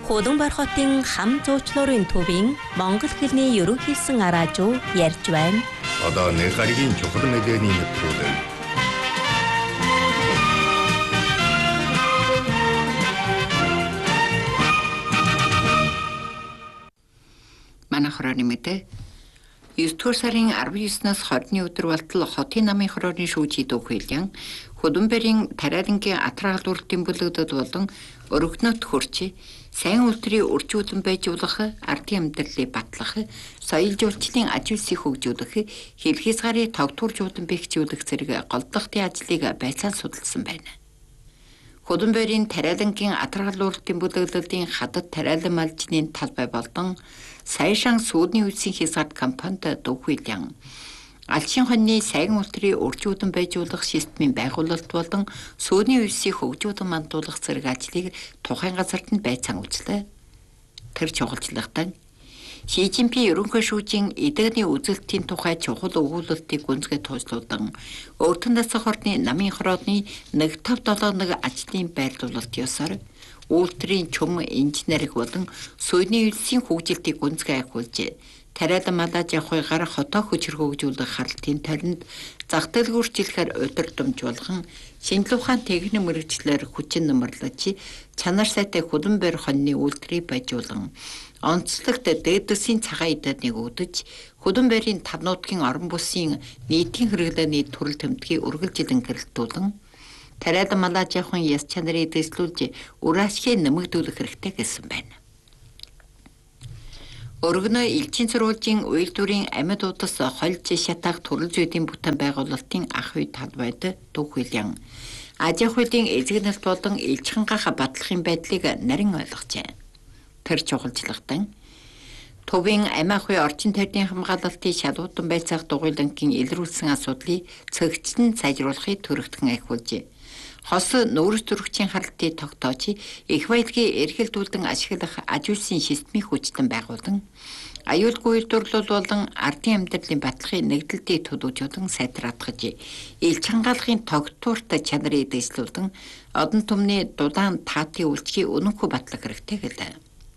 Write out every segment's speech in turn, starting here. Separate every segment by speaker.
Speaker 1: Хөдөнбөр хотын хам зуучлуурын төвийн Монгол хэлний ерөнхийсэн араажуу ярьж байна.
Speaker 2: Одоо нэг гаригийн чухал мэдээний нэвтрүүлэг.
Speaker 3: Манай хорооны мэдээ 9-р сарын 19-наас 20-ны өдөр болтол хотын намын хорооны шүүжид өгүүлэн Хөдөнбөрийн тариалангийн атраал үйлдвэрлэлийн бүлэгдэд болон өргөнөт хөрчи сайн үйлдвэрийн үржүүлэн байжуулах, ардын амьдралыг батлах, соёл жуулчлалын аж үйлсийг хөгжүүлэх, хил хязгаарыг тогтворжуулан бэхжүүлэх зэрэг голдлогын ажлыг байцаан судалсан байна. Хөдөнбөрийн тариалангийн атраал үйлдвэрлэлийн бүлэгдэдийн хадад тариалан малжны талбай болон Сайшан сүүдний үйлсийн хязгаарт компанид дүүхүүлэн Алчин хоньны сайн үйлдвэрийн үржүүлэн байжуулах системийн байгуулалт болон сүүдний үйлсийг хөгжүүлэн мандуулах зэрэг ажлыг тухайн газарт нь байцаан үзлээ. Тэр чухалчлагтан Ши Цзиньпин ерөнхий шүүжийн эдгэрийн үзэлтийн тухай чухал өгүүлэлтийг гүнзгий туушлуулан Өртөн дасах орны намын хороодны 1-5-7 ажлын байрлуулалт ёсоор үйлдвэрийн чөм инженерик болон сүйний үйлсийн хөгжилтийг гүнзгий ахиулж тариалан малаж явахыгаар хотоо хүчрэх хөгжүүлэх харалтын торинд зах зээл хүрчлэхээр удирдамж болгон шинжлэх ухааны техник мэргэжлэр хүчин нэмэрлэж чанар сайтай Хөдөнбөр хоньны үйлдвэрийг байжуулан онцлогт дээдсийн цагаан эдэднийг өгдөж Хөдөнбөрийн тав нутгийн орон бүсийн нийтийн хэрэглээний төрөл тэмдгийг үргэлжлэн гэрэлтүүлэн тариалан малаж явахын яс чанарыг дэвшлүүлж үр ашгийг нэмэгдүүлэх хэрэгтэй гэсэн байна. Өргөнөө элчин сурвалжийн үйлдвэрийн амьд удас хольж шатаах төрөл зүйдийн бүтээн байгуулалтын ах үе талбайд дүүхүүлэн аж ахуйн эзэгнэлт болон элчхэн гах батлахын байдлыг нарийн ойлгожээ. Тэр чухалчлагтан төвийн амь ахуй орчин тойрны хамгаалалтын шалгуудан байцаах дугуйлангийн илрүүлсэн асуудлыг цэгцлэн сайжруулахыг төрөгдөн ахиулжээ. Хос нүүрс төрөгчийн харалтыг тогтоож их баялагийг эргэлдүүлэн ашиглах аж үйлсийн системийн хүчтэн байгуулан аюулгүй үйлдвэрлэл болон ардын амьдралын батлахын нэгдэлтийг төлөвлөжүүлэн сайтраатгаж элч хангаалгын тогтвортой чанарыг дэвшлүүлэн одон түмний дулаан таатын үйлчлэгийг үнэнгүй батлах хэрэгтэй гэлээ.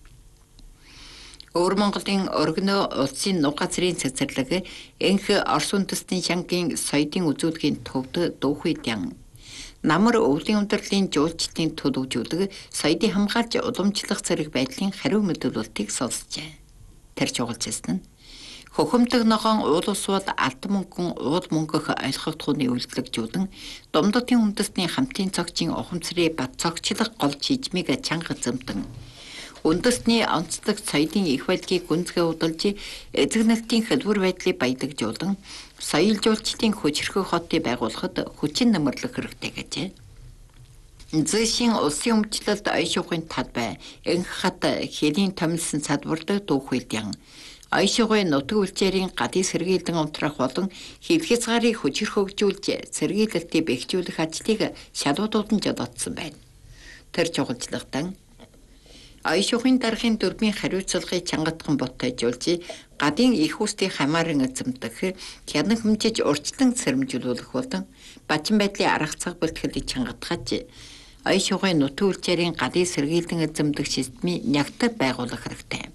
Speaker 3: Өвөр Монголын өргөнөө улсын нуг газрын цэцэрлэг энх Орос үндэстний шангийн соёлын үзүүлгийн төвд дүүхүйдэн намар өвлийн ундралын жуулчлалын төлөвлөжүүлэг соёлыг хамгаалж уламжлах зэрэг байдлын хариу мэдүүлэлтийг сонсжээ. Тэр чухалчилсан нь хөхөмдөг ногоон уул усууд алдан мөнгөн уул мөнгөх ойлгохтхууны үйлдэлжүүлэн Думдатын үндэстний хамтын цогцын ухамсарыг бат цогчлох гол чижмийг чанга зэмтэн үндэстний онцлог соёлын их баялагийг гүнзгий удалж эзэгнэлтийн хэлбэр байдлыг баялагжуулан соёл жуулчлалын хүчрхэг хотыг байгуулахад хүчин нэмэрлэх хэрэгтэй гэжээ. Зэшин улсын өмчлөлт ойшихуйн талбай энх хат хэлийн томилсон садвардаг дүүхүүлэн ойшихуй нутаг үлчээрийн гадыг сэргийлэн унтрах болон хил хязгаарыг хүчрх хөгжүүлж сэргийлэлтийг бэхжүүлэх ажлыг шалгуудад нь жолоодсон байна. Тэр чухалчлагтан ойшихуйн даргын дөрвийн хариуцлагыг чангатхан ботойжуулж гадын их үстийг хамааран эзэмдэх хянан хэмжиж урьдчилан сэрэмжлүүлэх болон бачин байдлын арга цаг бэлтгэлийг чангатгаж ойшихуйн нутаг үлчээрийн гадыг сэргийлэн эзэмдэх системийг нягтад байгуулах хэрэгтэй.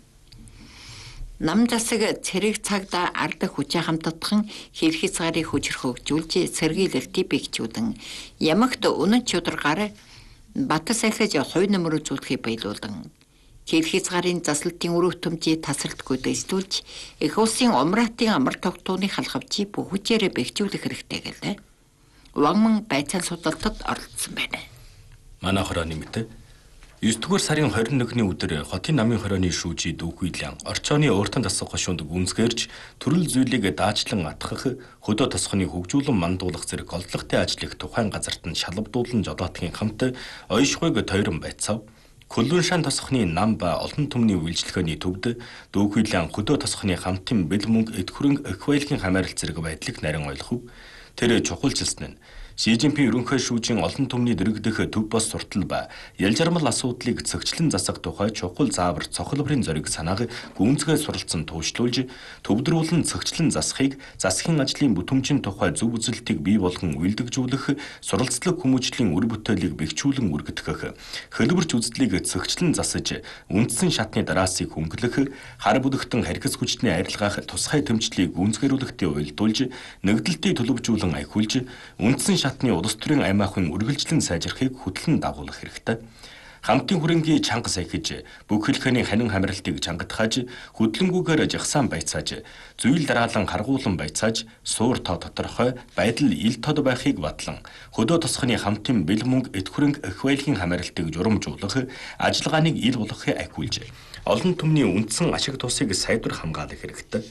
Speaker 3: Нам засаг цэрэг цагда ард хүчээ хамтдахын хил хязгаарыг хүчрх хөгжүүлж сэргийлэлтийг бэхжүүлэн ямагт үнэн чударгаар бат сахиж хувь нэмэр үзүүлэхийг баялуулан хил хязгаарын заслалтын үр хөтөмжийг тасралтгүй дэвшлүүлж их улсын умраатын амар тогтооны халхавчийг бүхчээрээ бэхжүүлэх хэрэгтэй гэлээ. Вангман байцаан судалтад оролцсон байна.
Speaker 4: Манай хорооны мэдээ 9-р сарын 21-ний өдөр хотын намын хорооны шүүжид дүүхүүлэн орчооны Өртөн дасах гашуунд гүнзгээрж төрөл зүйлийг даажлан атгах хөдөө тосгоны хөгжүүлэн мандуулах зэрэг голдлогын ажлыг тухайн газарт нь шалгадуулан жолоодгийн хамт ойшихуйг тойрон байцаав. Күлвэн шан тосхны нам ба олон түмний үйлчлэгээний төвд дүүхүүлэн хөдөө тосхны хамтын бэл мөнгө эд хөрөнгө их баялагын хамаарал зэрэг байдлыг нарийн ойлгов. Тэр чухалчилсан нь Ши Жинпин ерөнхий шүүжийн олон түмний дэрэгдэх төв бос суртал ба ялжармал асуудлыг цэгчлэн засах тухай чухал заавар цохилбарын зориг санааг гүнзгий суралцсан туушруулж төвдрүүлэн цэгчлэн засахыг засгийн ажлын бүтэмжийн тухай зөв үзэлтийг бий болгон уйлдэгжүүлэх суралцлаг хүмүүжлийн үр бүтээлийг бэхжүүлэн үргэтгэх хөлбөрч үзлийг цэгчлэн засаж үндсэн шатны дараасыг хөнгөлөх хар бүдэгтэн харьцас хүчний арилгаах тусгай тэмцлийг гүнзгийрүүлэхтэй уялдуулж нэгдэлтийг төлөвжүүлэн ахиулж үндсэн шатны улс төрийн аймаахын үргэлжлэн сайжрахыг хөтлөн дагуулах хэрэгтэй. Хамтын хүрэнгийн чанга сахиж бүх хэлхээний ханин хамралтыг чангатгааж хөдлөнгүүгээр жагсаан байцааж зүйл дараалан харгуулан байцааж суур тоо тодорхой байдал ил тод байхыг батлан хөдөө тосхны хамтын бэл мөнгө эт хөрөнгө эх байлгийн хамралтыг журамжуулах ажиллагааныг ил болгохыг ахиулж олон түмний үндсэн ашиг тусыг сайдвар хамгаалах хэрэгтэй.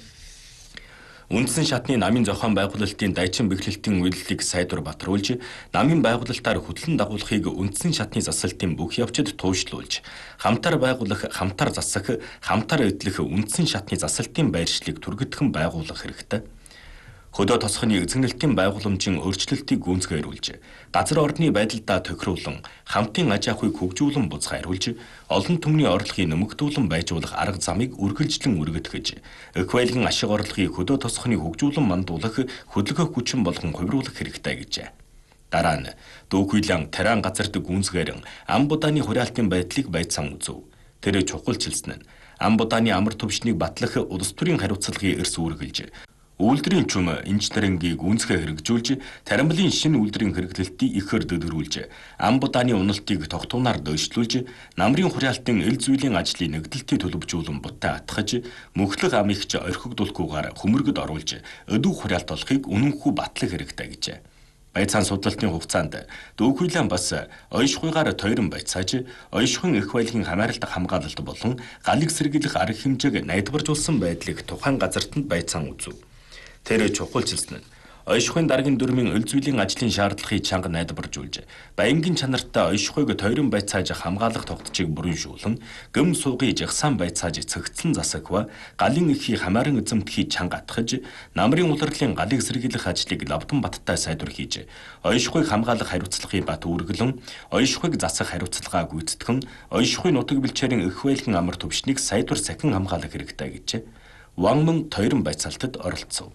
Speaker 4: Үндсэн шатны намын зохион байгуулалтын дайчин бэхлэлтийн үйлдэлийг сайдвар батруулж, намын байгуулалтаар хөтлөн дагуулахыг үндсэн шатны засалтын бүх явцад туушруулж, хамтаар байгуулах, хамтаар засах, хамтаар эдлэх үндсэн шатны засалтын байршлыг түргэтгэн байгуулах хэрэгтэй. Хөдөө тосхны эзэгнэлтийн байгууламжийн өөрчлөлтийг гүйцэтгүүлж, газар орны байдалдаа тохируулан, хамтын аж ахуйг хөгжүүлэн бузгайруулж, олон түмний орлогыг нэмэгдүүлэн байжуулах арга замыг үргэлжлэн үргэтгэж, эх байлгийн ашиг орлогыг хөдөө тосхны хөгжүүлэн мандуулах хөдөлгөөх хүчин болгон хувируулах хэрэгтэй гэжээ. Дараа нь дүүхүйлэн Таран газарт гүнзгээрэн ам будааны хураалтын байдлыг байцаан үзв. Тэр чухалчилсан нь ам будааны амар төвшнийг батлах улс төрийн хариуцлагыг эрс үүргэлж, үйлдвэрийн чум инженерингийг гүнзгий хэрэгжүүлж, тарамблын шинэ үйлдвэрийн хэрэглэлтийг ихээр дэвгэрүүлж, ам будааны уналтыг тогтвороор дөөшлүүлж, намрын хураалтын эл зүйлийн ажлын нэгдэлтийг төлөвжүүлэн бутаа атгаж, мөхлөг ам ихч орхигдуулахгүйгээр хөмөргөд оруулж, өдөө хураалт олохыг үнэнхүү батлах хэрэгтэй гэжээ. Байцаан судлалтын хугацаанд дүүхүйлэн бас ойшхуйгаар тойрон байцааж, ойшхуйн эх байлгийн хамааралт хамгаалалт болон галыг сэргийлэх арга хэмжээг найдваржуулсан байдлыг тухайн газартанд байцаан үзв. Тэр чухалчилсан нь ойшхуйн даргын дүрмийн эл зүйлийн ажлын шаардлагыг чанга найдваржуулж, баянгийн чанартай ойшхуйг тойрон байцааж хамгаалах тогтцыг бүрэншүүлэн, гүм суугыг жагсаан байцааж цэгцлэн засахва, галын эхийг хамааран эзэмтгэхийг чанга атгаж, намрын улирлын галыг сэргийлэх ажлыг лавдан баттай сайдвар хийж, ойшхуйг хамгаалах хариуцлагыг бат үргэлэн, ойшхуйг засах хариуцлагаа гүйцэтгэн, ойшхуй нутаг бэлчээрийн эх байлгийн амар төвшнийг сайдвар сахин хамгаалах хэрэгтэй гэжээ. Ван Мөн тойрон байцаалтад оролцов.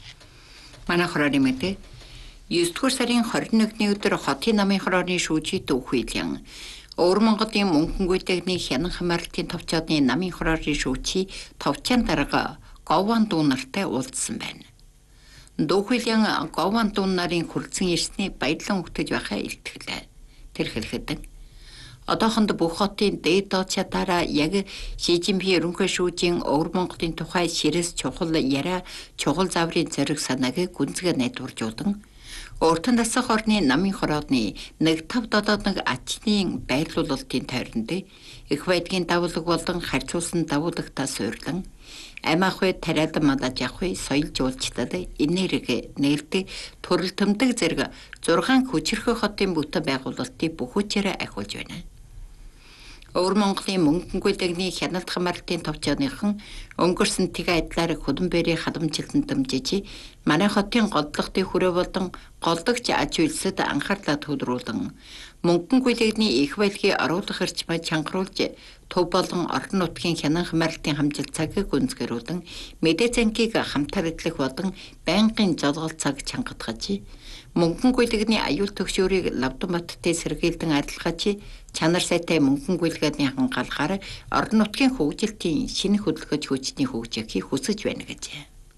Speaker 3: Манай хорооны мэдээ 9-р сарын 21-ний өдөр хотын намын хорооны шүүжий Дүүхүйлэн Өвөр Монголын мөнгөнгүйтэйгний хянан хамаарлтын товчоодны намын хорооны шүүжий товчаан дарга Гован дүү нартай уулзсан байна. Дүүхүйлэн Гован дүү нарын хүрэлцэн ирсний баярлан өгтөж байхаа илтгэлээ. Тэр хэлэхэд одоохонд бүх хотын дээд доод чатаараа яг Ши Жинпин ерөнхий шүүжийн Өвөр Монголын тухай ширэс чухал яриа чухал заврын зориг санааг гүнзгий найдваржуулан өөртөө дасах орны намын хороодны 1-5-7 ачны байрлуулалтын тойронд эх байдгийн давуулаг болон харьцуулсан давуулагтаа суйрлан аймаахуй тариад мадаж явахуй соёл жуулчлал энерги нээлттэй төрөл төмдөг зэрэг 6 хүчирхэг хотын бүтэн байгуулалтыг бүх хүчээрээ ахиулж байна. Өвөр Монголын мөнгөнгүйтэйгний хяналт хамаарлтын товчооныхан өнгөрсөн тэг айдлаар хөдөнбөрийн халамжилтанд дэмжиж манай хотын голдлогын хүрээ болон голдогч аж үйлсэд анхаарлаа төвлөрүүлэн мөнгөнгүйтэйгний их байлгийн оруулах эрчмээ чангаруулж төв болон орон нутгийн хянан хамаарлтын хамжилт цагийг гүнзгийрүүлэн мэдээ зангийг хамтар эдлэх болон байнгын жолгол цаг чангатгаж мөнгөнгүйтэйгний аюул төгшөөрийг лавдан баттай сэргийлдэн арилгаж чанар сайтай мөнгөнгүйлгээний хангаалахаар орон нутгийн хөгжилтийн шинэ хөдөлгөөж хүчний хөгжихийг хүсэж байна гэж.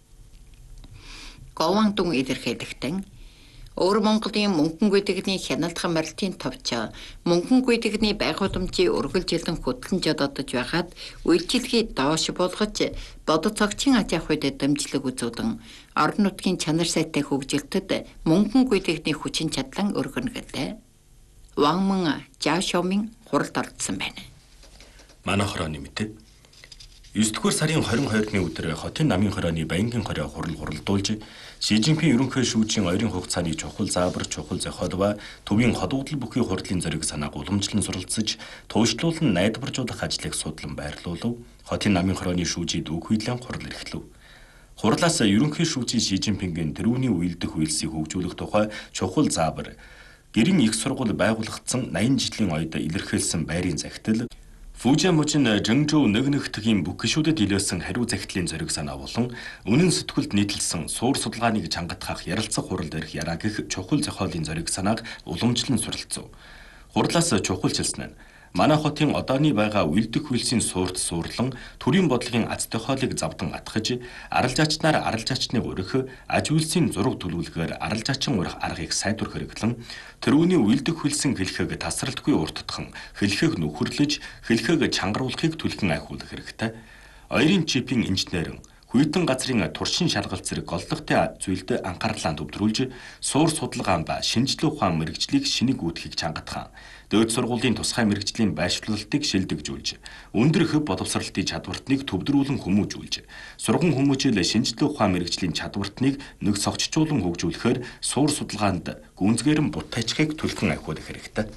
Speaker 3: Гован дүү илэрхийлэхдээ Өвөр Монголын мөнгөнгүйтэйгний хяналт хамаарлтын товчоо мөнгөнгүйтэйгний байгууламжийн үргэлжилэн хөтлөн жододож байгаад үйлчилгээ доош болгож бодит цогцын аж ахуйд дэмжлэг үзүүлэн орон нутгийн чанар сайтай хөгжилтэд мөнгөнгүйтэйгний хүчин чадлан өргөнө гэлээ. Ван Мөн Жаошомын хуралд оролцсон байна.
Speaker 4: Манай хорооны мэдээ 9-р сарын 22-ны өдөр хотын намын хорооны баянгийн хороо хуралдуулж Ши Жинпин ерөнхий шүүжийн ойрын хугацааны чухал заавар чухал зохиол ба төвийн ходогдол бүхий хурлын зориг санааг уламжлан суралцж туушруулан найдваржуулах ажлыг судлан байрлуулав. Хотын намын хорооны шүүжий Дүүхүйлэн хурал эрхлэв. Хурлаас ерөнхий шүүжийн Ши Жинпингийн тэрүүний уялдах үйлсийг хөгжүүлэх тухай чухал заавар гэрийн их сургууль байгуулагдсан 80 жилийн ойд илэрхийлсэн байрын захидал Фужиан мужийн Жэнжүү нэгтгэхийн бүх гишүүдэд илээсэн хариу захидлын зориг санаа болон үнэн сэтгүүлд нийтэлсэн суур судалгааныг чангатгах ярилцах хурал дээрх яраа гэх чухал зохиолын зориг санааг уламжлан суралцав. Хурлаас чухалчилсан нь манай хотын одооны байгаа уялдах үйлсийн суурт суурлан төрийн бодлогын аз тохиолыг завдан атгаж аралжаачнаар аралжаачныг өрөх аж үйлсийн зураг төлөвлөгөөр аралжаачин урах аргыг сайдвар хэрэглэн тэрүүний уялдах үйлсийн хэлхэг тасралтгүй урттхан хэлхэг нөхөрлөж хэлхэг чангаруулахыг түлхэн айхуулах хэрэгтэй. Оёрын чипийн инженерэн хүйтэн газрын туршин шалгалт зэрэг голлогтой зүйлд анхаарлаа төвлөрүүлж суур судалгаан ба шинжилгээ ухаан мэрэгжлийг шинэг үүдхийг чангатхан дээд сургуулийн тусгай мэрэгжлийн байршлалтыг шилдэгжүүлж өндөр хөв боловсролтын чадвартныг төвдрүүлэн хүмүүжүүлж сургууль хүмүүжил шинжилгээ ухаан мэрэгжлийн чадвартныг нэг цогцчуулан хөгжүүлэхээр суур судалгаанд гүнзгээрэн бутайчхыг түлхэн айхуулах хэрэгтэй.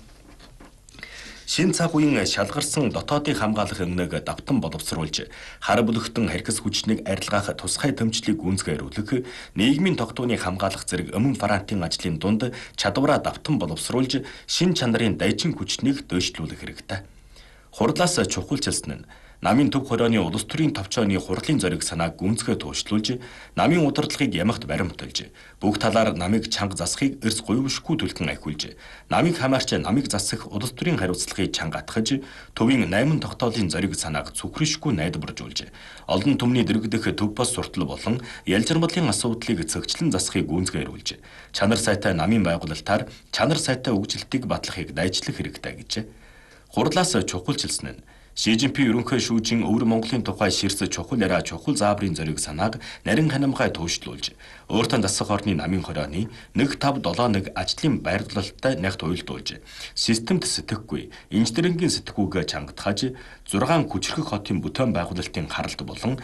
Speaker 4: Шин цаг үеийн шалгарсан дотоодын хамгаалах өмнөг давтан боловсруулж, хар бүлэгтэн харьцас хүчнийг арилгаах тусгай тэмцлийг гүнзгийрүүлэх, нийгмийн тогтвооны хамгаалах зэрэг өмнө фронтын ажлын дунд чадвараа давтан боловсруулж, шин чанарын дайчин хүчнийг дөйшлүүлэх хэрэгтэй. Хурлаас чухалчилсан нь намын төв хорооны улс төрийн товчооны хурлын зориг санааг гүнзгий тууштлуулж, намын удирдлагыг ямагт баримталж, бүх талаар намыг чанга засахыг эрс гуйвшгүй түлхэн ахиулж, намыг хамаарч намыг засах улс төрийн хариуцлагыг чанга атгаж, төвийн 8 тогтоолын зориг санааг цүхрэшгүй найдваржуулж, олон түмний дэргэдэх төв бос суртал болон ялжирмалын асуудлыг цэгцлэн засахыг гүнзгийрүүлж, чанар сайтай намын байгуулалтаар чанар сайтай үгжилтийг батлахыг дайчлах хэрэгтэй гэж. Хурлаас чухалчилсан нь Ши Жинпин ерөнхий шүүжийн өвөр Монголын тухай ширс чухал яриа чухал зааврын зориг санааг нарийн ханамгай тууштлуулж, өөртөө засах орны намын хорооны 1571 ажлын байрлалтай нягт уялдуулж, системд сэтгэхгүй, инженерингийн сэтгүүгээ чангатгаж, 6 хүчрхэг хотын бүтээн байгуулалтын харалт болон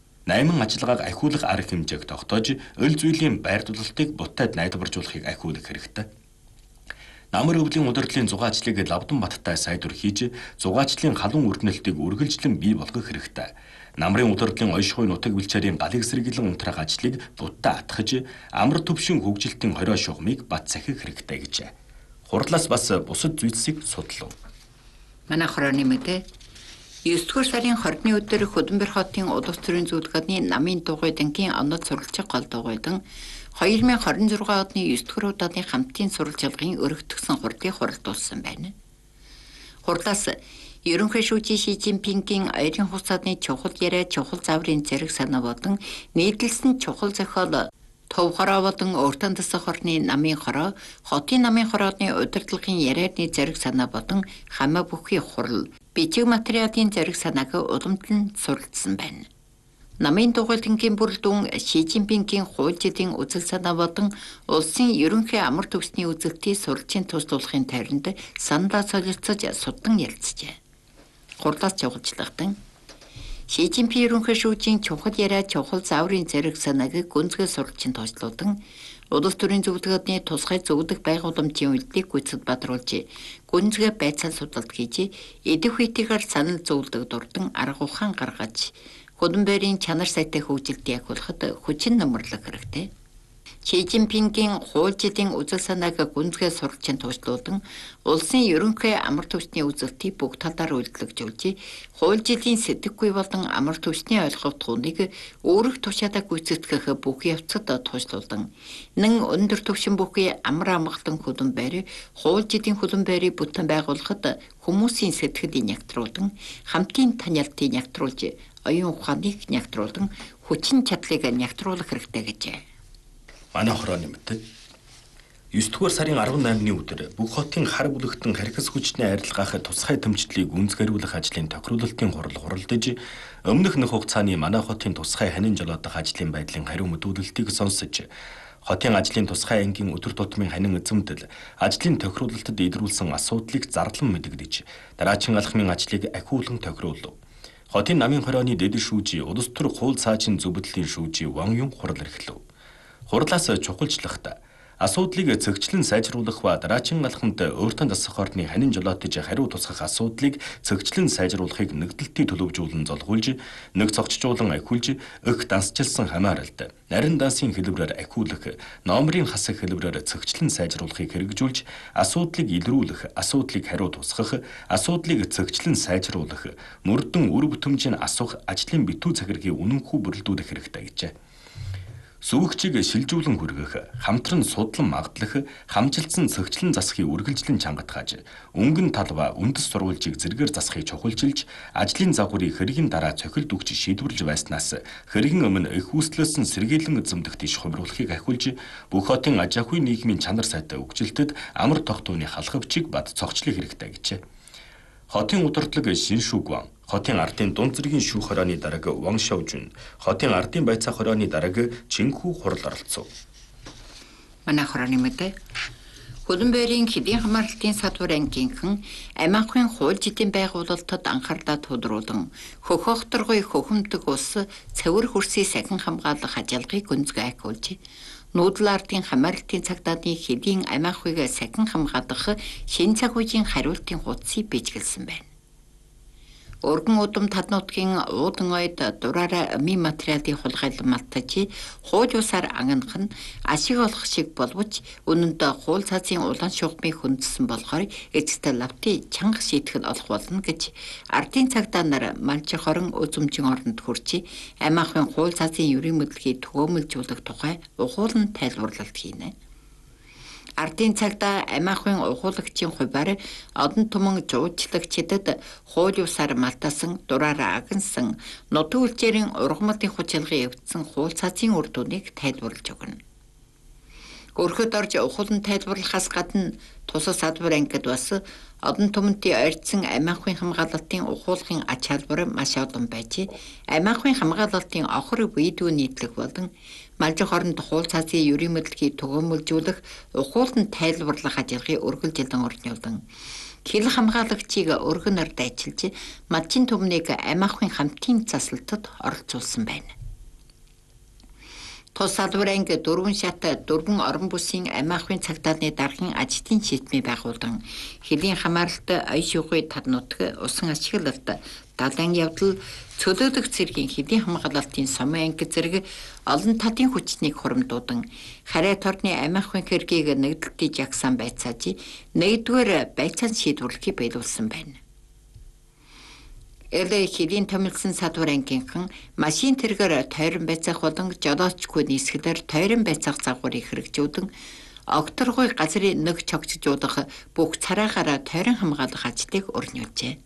Speaker 4: 8 ажиллагааг ахиулах арга хэмжээг тогтоож, өл зүйлийн байрлуулалтыг бутайд найдваржуулахыг ахиулах хэрэгтэй. Намар өвлийн удирдлын зугаачлыг Лавдан баттай сайдвар хийж, зугаачлын халуун өргөнөлтийг үргэлжлэн бий болгох хэрэгтэй. Намрын удирдлын ойшхуй нутаг бэлчээрийн галыг сэргийлэн унтрах ажлыг будтай атгаж, амар төвшин хөгжилтийн хорио шугамыг бат захих хэрэгтэй гэж. Хурлаас бас бусад зүйлсийг судлав.
Speaker 3: Манай хорооны мэдээ 9-р сарын 20-ны өдөр Хөдөнбөр хотын улс төрийн зөвлөгөөний намын дугуй дангийн онод сурвалжих гол дугуйдан 2026 оны 9-р удаагийн хамтын сурвалжлагын өргөтгсөн хурлыг хуралдуулсан байна. Хурлаас ерөнхий шүүжийн Ши Жинпингийн аярын хугацааны чухал яриа чухал зааврын зэрэг санаа болон нийтлэлсэн чухал зохиол төв хороо болон өөртөө засах орны намын хороо, хотын намын хорооны удирдлагын ярианы зэрэг санаа болон хамаа бүхий хурал, бичиг материалын зэрэг санааг уламжлан суралцсан байна. Намын дугуйлангийн бүрэлдэхүүн Ши Жинпингийн хуульчдын үзэл санаа болон улсын ерөнхий амар төвсний үзэгтийг суралцын туслуулахын тойронд саналаа солилцож судан ярилцжээ. Хурлаас чухалчлагдсан Ши Жинпин ерөнхий шүүжийн чухал яриа чухал зааврын зэрэг санааг гүнзгий суралцын тооцоолсон улс төрийн зөвлөгөөний тусгай зөвлөх байгууламжийн үйлдэлийг гүйцэд бадруулж, гүнзгий байцаал судалт хийж, эдэх үетэйгээр санал зөвлөдөг дурдан арга ухаан гаргаж, Хөдөнбөрийн чанар сайтай хөгжилтийг ахиулахад хүчин нэмэрлэх хэрэгтэй. Ши Жинпингийн хуульчдын үзэл санааг гүнзгий суралцын туушлуулан улсын ерөнхий амар төвчний үзэлтийг бүх талаар үйлдвэрлэж, хуульчдын сэтгэхгүй болон амар төвчний ойлголт тууныг өөрөх тушаалаа гүйцэтгэх бүх явцад туушлуулан нэн өндөр төвшин бүхий амар амгалан Хөдөнбөр хуульчдын Хөдөнбөрийг бүтээн байгуулахад хүмүүсийн сэтгэлийг нягтруулан хамтын танялтыг нягтруулж оюун ухааныг нягтруулан хүчин чадлыг нягтруулах хэрэгтэй гэжээ.
Speaker 4: Манай хорооны мэдээ 9-р сарын 18-ны өдөр бүх хотын хар бүлэгтэн харьцас хүчний арилгаах тусгай тэмцлийг гүнзгийрүүлэх ажлын тохируулалтын хурал хуралдаж, өмнөх нөх хугацааны манай хотын тусгай ханин жолоодох ажлын байдлын хариу мэдүүлэлтийг сонсож, хотын ажлын тусгай ангийн өдөр тутмын ханин эзэмдэл, ажлын тохируулалтад илрүүлсэн асуудлыг зарлан мэдэгдэж, дараачин алхмын ажлыг ахиулан тохируулв. Хотын намын хорооны дэд шүүжий улс төр хууль цаашин зөв бодлийн шүүжий Ван Юн хурал эрхлэв. Хурлаас чухалчлахта Асуудлыг цэгцлэн сайжруулах ба дараачин алхамд өөртөө засах орны ханин жолоотож хариу тусгах асуудлыг цэгцлэн сайжруулахыг нэгдэлтийн төлөвжүүлэн золгуулж, нэг цогцжуулан ахиулж, өх дансчилсан хамааралд, нарийн дансын хэлбэрээр ахиулах, номерын хасах хэлбэрээр цэгцлэн сайжруулахыг хэрэгжүүлж, асуудлыг илрүүлэх, асуудлыг хариу тусгах, асуудлыг цэгцлэн сайжруулах, мөрдөн үр бүтэмжийн асуух ажлын битүү захиргийн үнэнхүү бүрэлдүүлэх хэрэгтэй гэжээ. Сүүгчийг шилжүүлэн хүргэх, хамтран судлан магдлах, хамжилтсан цэгцлэн засахыг үргэлжлэн чангатгааж, өнгөн тал ба үндэс сурвалжийг зэргээр засахыг чухалчилж, ажлын загварыг хэргийн дараа цохилд өгч шийдвэрлэж байснаас хэргийн өмнө их үүслэлсэн сэргийлэн эзэмдэх тийш хувирлахыг ахиулж, бүх хотын аж ахуйн нийгмийн чанар сайтай өгжилтэд амар тогтвооны халхавчийг бад цогцлох хэрэгтэй гэжээ. Хотын удирдлага Шиншүгван, хотын ардын дунд зэргийн шүүх хорооны дарга Ван Шаожун, хотын ардын байцаах хорооны дарга Чинхүү хурал оролцов.
Speaker 3: Манай хорооны мэдээ Хөлбөмбөрийн хэдийн хамгаалалтын садвар ангийнхан амиахын хууль жидийн байгуулалтад анхаарлаа тулруулан хөхөхторгой хөхөмдөг ус цэвэр хөрсийн сахин хамгаалах ажиллагааг гүнзгий ахиулж, нүүдэл ардын хамгаалалтын цагдааны хэдийн амиахыг сахин хамгаалах шинэ цаг үеийн хариултын хуудсыг бичгэлсэн байна. Өргөн удам таднуудгийн уудан ойд дураараа ми материалын хулгайлан малтаж, хууль усаар ангинах нь ашиг олох шиг боловч үнэнд хууль цаазын улаан шугамыг хүндсэн болохоор эцэст лавтын чанга шийтгэл олох болно гэж ардын цагдаа нар малжих хорон үзмжин оронд хүрч амиахын хууль цаазын ерийн мэдлэгийг төгөөмөлжүүлэх тухай ухуулан тайлбарлалт хийнэ. Ардын цагдаа амиахын ухуулагчийн хувьар одон томон жуулчлагчдад хууль усаар малтасан, дураараа агнсан, нутаг үлчээрийн ургамлын хүчилгын явагдсан хууль цаазын үр дүнийг тайлбарлаж өгнө. Өрхөд орж ухуулан тайлбарлахаас гадна тусас садвар ангид бас одон томонтой ойртсон амиахын хамгаалалтын ухуулгын ач холбогдол маш олон байж, амиахын хамгаалалтын охор видео нийтлэг болон малжих оронд хууль цаазын ерийн мэдлэгийг төгөөмөлжүүлэх, ухуулан тайлбарлах ажиллагааг үргэлжилэн орнуулан хил хамгаалагчийг өргөнөр дайчилж, малчин түмнийг амиахын хамтын заслалтад оролцуулсан байна. Тус садвар анги 4 шат 4 орон бүсийн амиахын цагдааны даргын ажлын шийдмээ байгуулан хэлийн хамааралт ая шүүхий таднуудг усан ашиглалт далайн явдал цөлөөлөх цэргийн хэлийн хамгаалалтын сумын анги зэрэг олон талын хүчнийг хуримдуудан харай торны амиахын хэргийг нэгдэлтийн жагсаан байцааж нэгдүгээр байцаан шийдвэрлэхийг биелүүлсэн байна. Элэ хэдийн томилсон садвар ангийнхан машин тэргээр тойрон байцаах болон жолоочгүй нийсгэлээр тойрон байцаах загварыг хэрэгжүүлэн огторгой газрын нэг чогцжуулах бүх цараагаараа тойрон хамгаалах ажлыг өрнүүлжээ.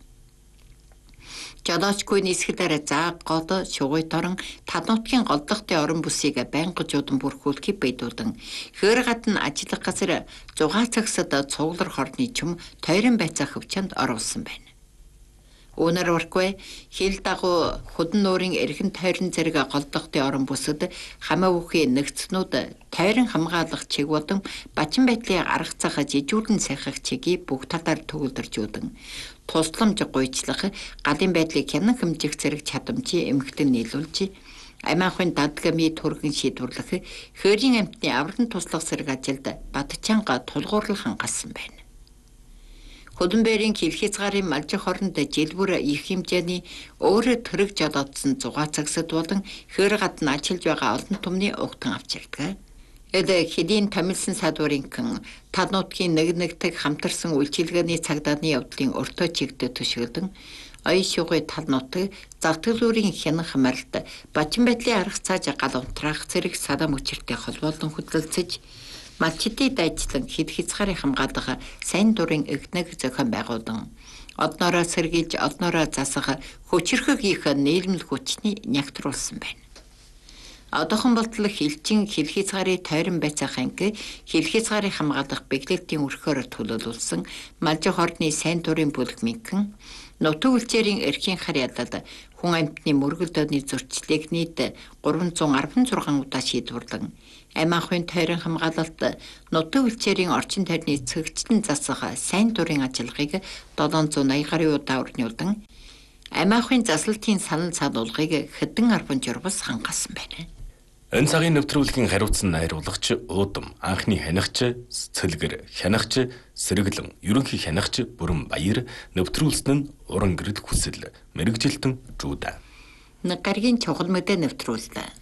Speaker 3: Жолоочгүй нийсгэлээр зааг гол шугуй торон таднуудгийн голдохтой орон бүсийг байнга жуудан бүрхүүлэхийг биелүүлэн хөр гадна ажиллах газар 6 цагсад цуглар хорны чим тойрон байцаах хөвчөнд оруулсан байна. Өнөр ургүй хил дагуу хөдөн нуурын эргэн тойрон зэрэг голдохтой орон бүсэд хамаа бүхийн нэгцнүүд тойрон хамгаалах чиг болон бачин байдлын арга зах жижүүрэн сахих чигийг бүх талаар төгөлдөржүүлэн тусламж гуйчлах галын байдлыг хянан хэмжих зэрэг чадамжийг эмхтэн нийлүүлж амиахын дадлагмын төргөн шийдвэрлэх хөрийн амтны аврагын туслах зэрэг ажилд Бадчанга тулгуурлах хангасан байна. Хөлбөмбөрийн хилхийцгарын малжих оронд жилбүр их хэмжээний өөрөө төрөг жолоодсон 6 цагсад болон хөр гадна ажиллаж байгаа олон түмний угтан авчирдаг. Эдэ хэдийн томилсон садварынхан таднуудгийн нэгнэгтэг хамтарсан үйлчилгээний цагдааны явдлын өртөө чигтээ төшөөлөн ая шугуй талнуудыг завтгалуурын хянан хамааралт бачин байдлын арга цааж гал унтраах зэрэг садам өчиртэй холбоолон хөдөлцөж малчдын дайчлан хэд хязгаарыг хамгаалах сайн дурын эгнэг зохион байгуулан одноороо сэргийлж одноороо засах хүчрхэг их нийлмэл хүчний нягтруулсан байна. Одоохон болтол хилчин хил хязгаарыг тойрон байцаах анги хил хязгаарыг хамгаалах бэглэлтийн өрхөөр төлөөлүүлсэн малжих орны сайн дурын бүлэгмийнхэн нутаг үлчээрийн эрхийн харьяалал хүн амьтны мөргөлдөөний зөрчлийг нийт 316 удаа шийдвэрлэн амиахын тойрон хамгаалалт нутаг үлчээрийн орчин тойрны цэгцлэн засах сайн дурын ажиллагааг 780 гаруй удаа өрнүүлэн амиахын заслалтын санал сануулгыг хэдэн арван журмас хангасан байна.
Speaker 4: Энэ цагийн нэвтрүүлгийн хариуцсан найруулагч Уудам, анхны хянагч Цэлгэр, хянагч Сэргэлэн, ерөнхий хянагч Бүрэн Баяр, нэвтрүүлсэн нь Уран гэрэл хүсэл, мэрэгжилтэн Жуда.
Speaker 3: Нэг гаригийн чухал мэдээ нэвтрүүлсэн.